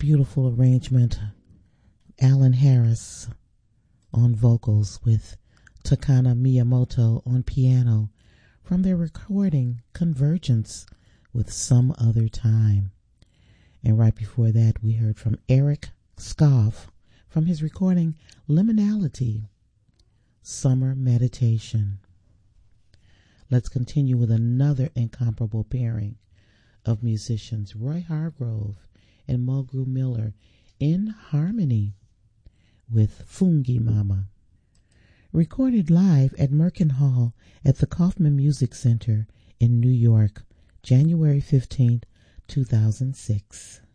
beautiful arrangement. Alan Harris on vocals with Takana Miyamoto on piano from their recording Convergence with Some Other Time. And right before that, we heard from Eric Scoff from his recording Liminality, Summer Meditation. Let's continue with another incomparable pairing of musicians, Roy Hargrove and Mulgrew Miller, in harmony with Fungi Mama. Recorded live at Merkin Hall at the Kaufman Music Center in New York, January 15th, 2006.